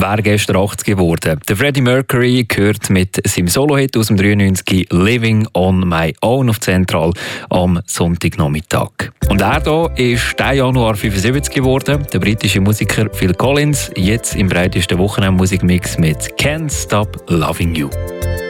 wäre gestern 80 geworden. Der Freddie Mercury gehört mit seinem Solo-Hit aus dem 93 «Living on my own» auf Zentral am Sonntagnachmittag. Und er hier ist diesen Januar 75 geworden. Der britische Musiker Phil Collins, jetzt im breitesten Wochenendmusikmix mit «Can't Stop Loving You».